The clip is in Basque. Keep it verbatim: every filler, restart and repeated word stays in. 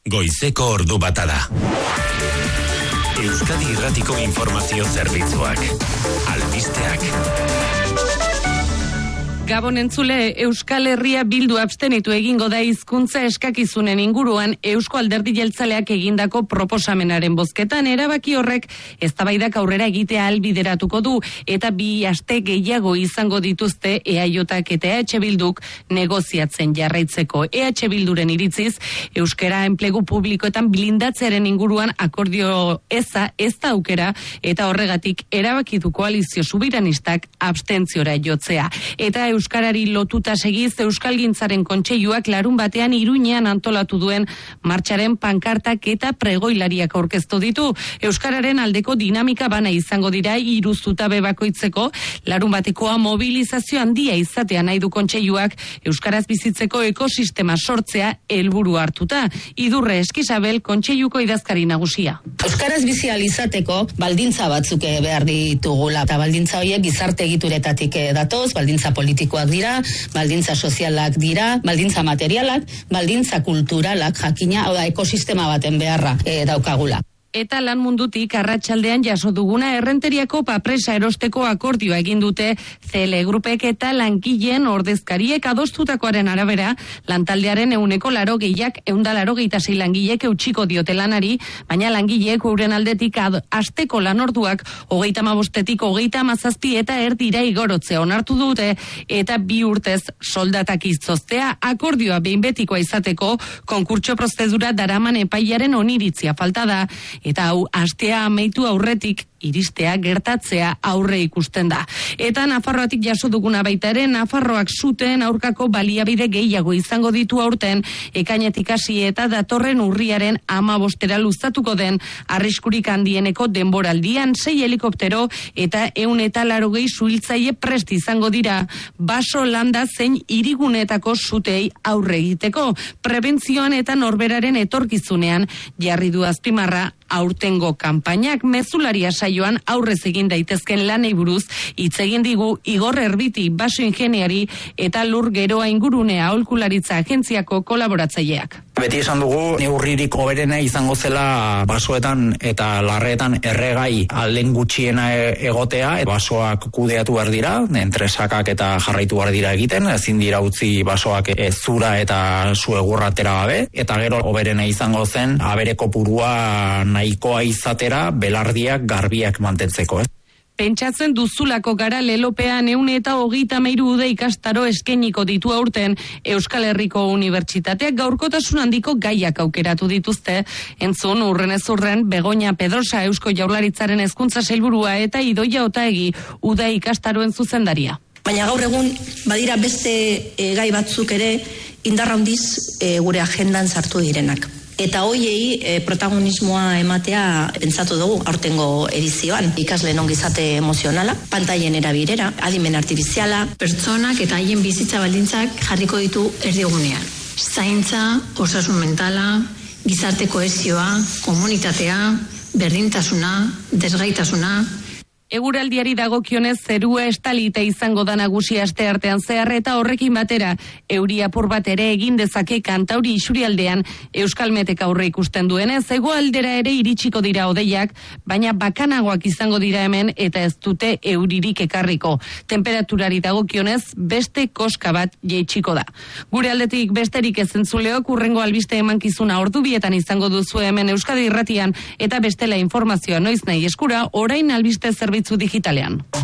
Goizeko ordu bata da. Euskadi Irratiko Informazio Zerbitzuak. Albisteak. Gabon entzule, Euskal Herria Bildu abstenitu egingo da hizkuntza eskakizunen inguruan Eusko Alderdi Jeltzaleak egindako proposamenaren bozketan. Erabaki horrek eztabaidak aurrera egitea ahalbideratuko du eta bi aste gehiago izango dituzte E A Jak eta E H Bilduk negoziatzen jarraitzeko. E H Bilduren iritziz, euskara enplegu publikoetan blindatzearen inguruan akordio eza ez da aukera eta horregatik erabaki du koalizio subiranistak abstentziora jotzea. Eta euskarari lotuta segiz Euskalgintzaren Kontseiluak larun batean Iruñean antolatu duen martxaren pankartak eta pregoilariak aurkeztu ditu. Euskararen aldeko dinamika bana izango dira hiru zutabe bakoitzeko. Larun batekoa mobilizazio handia izatea nahi du Kontseiluak euskaraz bizitzeko ekosistema sortzea helburu hartuta. Idurre Eskisabel Kontseiluko idazkari nagusia. Euskaraz bizi ahal izateko baldintza batzuk behar ditugula eta baldintza horiek gizarte egituretatik datoz, baldintza politikoak dira, baldintza sozialak dira, baldintza materialak, baldintza kulturalak jakina, hau da ekosistema baten beharra e, daukagula. Eta lan mundutik arratsaldean jaso duguna errenteriako papresa erosteko akordioa egin dute C L Grupek eta langileen ordezkariek adostutakoaren arabera, lantaldearen ehuneko laurogeiak ehunda laurogeita sei langilek eutsiko diote lanari, baina langileek euren aldetik ad, asteko lanorduak hogeita hamabostetik hogeita hamazazpi eta erdira igorotzea onartu dute eta bi urtez soldatak izoztea. Akordioa behin betikoa izateko konkurtso prozedura daraman epaiaren oniritzia falta da. Eta hau, astea amaitu aurretik iristea gertatzea aurre ikusten da. Eta Nafarroatik jaso duguna baita ere, Nafarroak zuten aurkako baliabide gehiago izango ditu aurten, ekainetik hasi eta datorren urriaren hamabostera luzatuko den arriskurik handieneko denboraldian sei helikoptero eta ehun eta laurogei suhiltzaile prest izango dira, baso landa zein hirigunetako zutei aurre egiteko. Prebentzioan eta norberaren etorkizunean jarri du azpimarra aurtengo kanpainak. Mezularia saioan aurrez egin daitezken lanei buruz hitz egin digu Igor Erbiti, baso ingeniari eta lur geroa ingurunea aholkularitza agentziako kolaboratzaileak. Beti esan dugu neurririk hoberena izango zela basoetan eta larreetan erregai alden gutxiena egotea, basoak kudeatu behar dira, entresakak eta jarraitu behar dira egiten, ezin dira utzi basoak zura eta su egurra atera gabe, eta gero hoberena izango zen abere kopurua nahikoa izatera belardiak garbiak mantentzeko, ez? Pentsatzen duzulako gara lelopean ehun eta hogeita hamairu uda ikastaro eskainiko ditu aurten Euskal Herriko Unibertsitateak gaurkotasun handiko gaiak aukeratu dituzte. Entzun urrenez urren Begoña Pedrosa Eusko Jaurlaritzaren hezkuntza sailburua eta Idoia Otaegi uda ikastaroen zuzendaria. Baina gaur egun badira beste e, gai batzuk ere indarra handiz e, gure agendan sartu direnak. Eta hoiei e, protagonismoa ematea pentsatu dugu aurtengo edizioan. Ikasleen ongizate emozionala, pantailen erabilera, adimen artifiziala, pertsonak eta haien bizitza baldintzak jarriko ditu erdigunean. Zaintza, osasun mentala, gizarte kohesioa, komunitatea, berdintasuna, desgaitasuna. Eguraldiari dagokionez zerua estalita izango da nagusi asteartean zehar eta horrekin batera euri apur bat ere egin dezake Kantauri isurialdean Euskalmetek aurre ikusten duenez, hegoaldera ere iritsiko dira hodeiak, baina bakanagoak izango dira hemen eta ez dute euririk ekarriko. Temperaturari dagokionez beste koska bat jaitsiko da. Gure aldetik besterik ez entzuleok hurrengo albiste emankizuna ordu bietan izango duzu hemen Euskadi Irratian eta bestela informazioa noiz nahi eskura orain albiste zerbitzu digitalean.